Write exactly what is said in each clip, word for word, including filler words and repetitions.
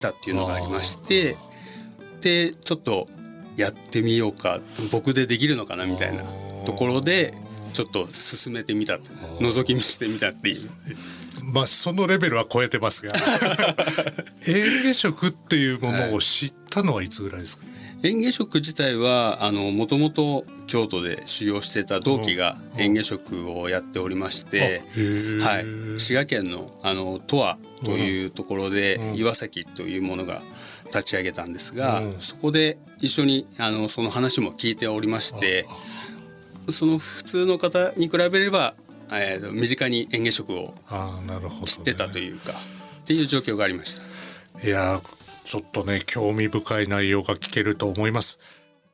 たっていうのがありまして、でちょっとやってみようか、僕でできるのかなみたいなところでちょっと進めてみた、覗き見してみたっていう。 まあそのレベルは超えてますが嚥下食っていうものを知ったのはいつぐらいですか？ 嚥下食自体はあのもともと京都で修行してた同期が嚥下食をやっておりまして、はい、滋賀県のあの十和というところで岩崎というものが立ち上げたんですが、そこで一緒にあのその話も聞いておりまして、その普通の方に比べれば、えー、身近に嚥下食を知ってたというか、っていう状況がありました。 いやちょっとね興味深い内容が聞けると思います。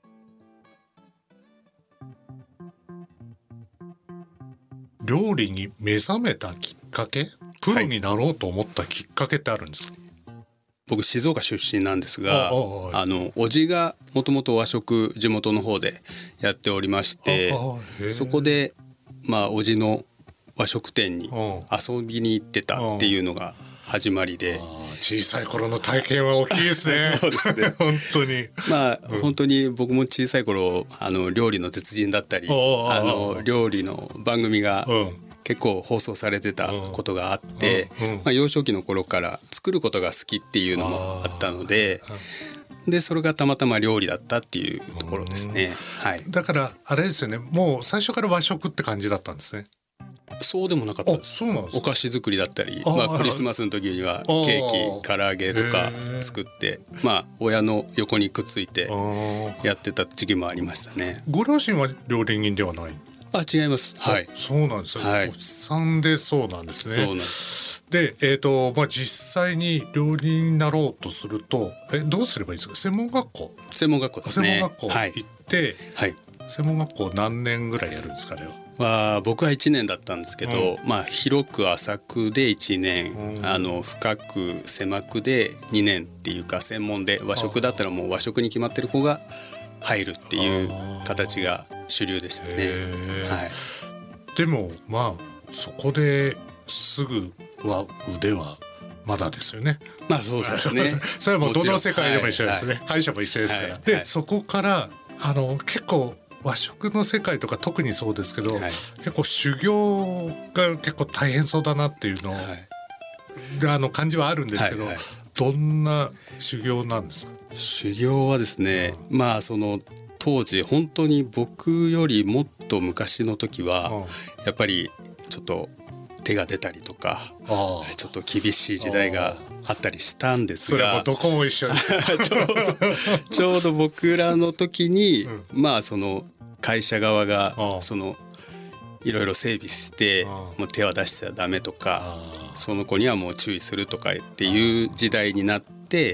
料理に目覚めたきっかけ、プロになろうと思ったきっかけってあるんですか？はい、 僕静岡出身なんですが、あのおじがもともと和食地元の方でやっておりまして、そこでまあおじの和食店に遊びに行ってたっていうのが始まりで、 小さい頃の体験は大きいですねそうですね本当にまあ、うん、本当に僕も小さい頃あの料理の鉄人だったり、あの料理の番組が結構放送されてたことがあって、まあ、幼少期の頃から作ることが好きっていうのもあったので、でそれがたまたま料理だったっていうところですね。はい、 だからあれですよね、もう最初から和食って感じだったんですね。 そうでもなかったです。 そうなんですか。 お菓子作りだったり、まあ、クリスマスの時にはケーキ唐揚げとか作って、まあ、親の横にくっついてやってた時期もありましたね。 ご両親は料理人ではない？ あ、違います。はい、 そうなんですよ、はい、おじさんでそうなんですね。 そうなんです。 で、えーとまあ、実際に料理人になろうとするとえどうすればいいですか？専門学校専門学校ですね。 専門学校行って、 はいはい、 専門学校何年ぐらいやるんですかね？ は僕はいちねんだったんですけど、うん、まあ、広く浅くでいちねん、うん、あの深く狭くでにねんっていうか、専門で和食だったらもう和食に決まってる子が入るっていう形が主流でしたね。はい、 でもまあそこですぐは腕はまだですよね。 まあそうですねそれはもうどの世界でも一緒ですね。 はいはい、 歯医者も一緒ですから、はい、で、 はい、そこからあの結構和食の世界とか特にそうですけど、はい、結構修行が結構大変そうだなっていうのを、はい、あの感じはあるんですけど、はいはい、どんな修行なんですか？ 修行はですね、うん、まあその当時本当に僕よりもっと昔の時は、うん、やっぱりちょっと手が出たりとか、ちょっと厳しい時代があったりしたんですが、 それはもうどこも一緒ですちょうどちょうど僕らの時に、うん、まあその会社側がそのいろいろ整備してもう手は出しちゃダメとか、その子にはもう注意するとかっていう時代になって、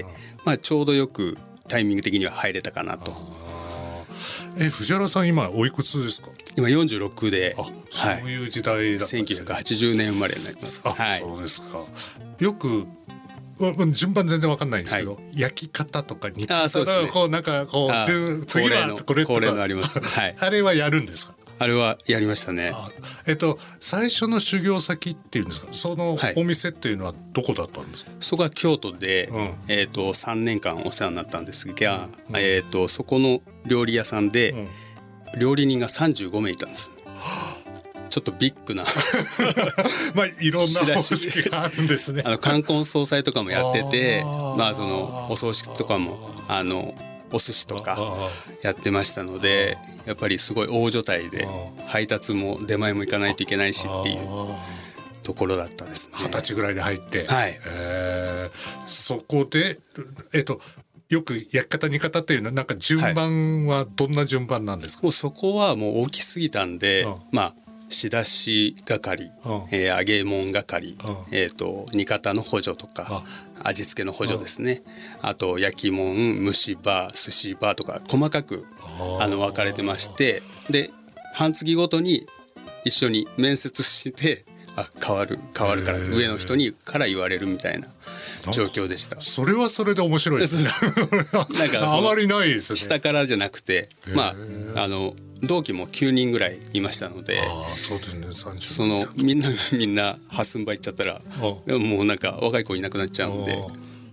まあ、ちょうどよくタイミング的には入れたかなと。 え藤原さん今おいくつですか？ 今よんじゅうろくで、 あ、そういう時代だったんですね。 せんきゅうひゃくはちじゅうねん生まれになります。 あ、 はい、 そうですか。よく順番全然わかんないんですけど、はい、焼き方とか煮方とか、ね、こうなんかこう次はこれとか、 恒例のあります、はい、 あれはやるんですか？ あれはやりましたね。 あ、えっと最初の修行先っていうんですか、そのお店っていうのはどこだったんですか？はい、 そこは京都で、うん、えー、とさんねんかんお世話になったんですが、うん、えー、とそこの料理屋さんで、うん、料理人がさんじゅうごめいいたんです。ちょっとビッグなまあいろんな方式があるんですね。 あの冠婚葬祭とかもやってて、あ、まあ、そのお葬式とかもあのお寿司とかやってましたので、やっぱりすごい大所帯で配達も出前も行かないといけないしっていうところだったですね。 二十歳ぐらいで入って、 はい、 えー、そこでえっとよく焼き方煮方っていうのはなんか順番はどんな順番なんですか？ もうそこはもう大きすぎたんで、うん、まあ仕出し係、うん、えー、揚げ物係、うん、えー、と煮方の補助とか、うん、味付けの補助ですね、うん、あと焼き物、蒸し場、寿司場とか細かくあの分かれてまして、で半月ごとに一緒に面接してあ変わる変わるから上の人にから言われるみたいな状況でした。 それはそれで面白いですねなんかあまりないですね。 下からじゃなくて、まああの同期もきゅうにんぐらいいましたので、 あ、そうですね、さんじゅうそのみんなみんなはすんばいっちゃったらもうなんか若い子いなくなっちゃうんで、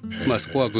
まあ、そこは